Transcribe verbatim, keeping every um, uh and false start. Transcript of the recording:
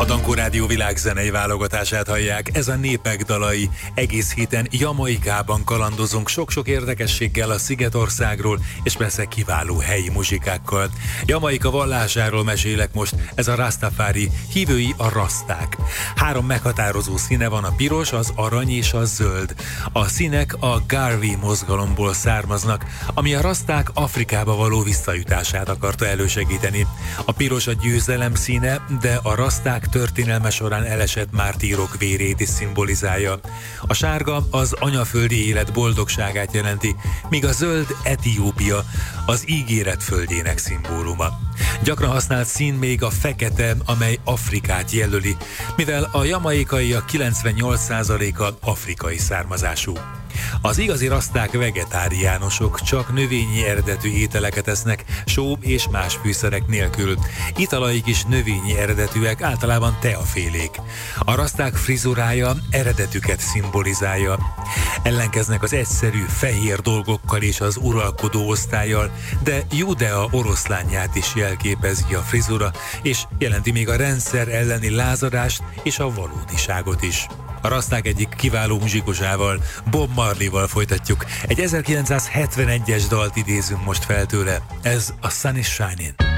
A Dankó Rádió világzenei válogatását hallják, ez a Népek dalai. Egész héten Jamaikában kalandozunk sok-sok érdekességgel a Szigetországról, és persze kiváló helyi muzsikákkal. Jamaika vallásáról mesélek most, ez a Rastafari, hívői a raszták. Három meghatározó színe van, a piros, az arany és a zöld. A színek a Garvey mozgalomból származnak, ami a raszták Afrikába való visszajutását akarta elősegíteni. A piros a győzelem színe, de a raszták történelme során elesett mártírok vérét is szimbolizálja. A sárga az anyaföldi élet boldogságát jelenti, míg a zöld Etiópia, az ígéret földjének szimbóluma. Gyakran használt szín még a fekete, amely Afrikát jelöli, mivel a jamaikaiak kilencvennyolc százaléka afrikai származású. Az igazi raszták vegetáriánusok, csak növényi eredetű ételeket esznek, só és más fűszerek nélkül. Italaik is növényi eredetűek, általában teafélék. A raszták frizurája eredetüket szimbolizálja. Ellenkeznek az egyszerű, fehér dolgokkal és az uralkodó osztállyal, de Judea oroszlányát is jelképezi a frizura, és jelenti még a rendszer elleni lázadást és a valódiságot is. A raszták egyik kiváló muzsikusával, Bob Marley-val folytatjuk. Egy ezerkilencszázhetvenegyes dalt idézünk most fel tőle. Ez a Sun is Shining.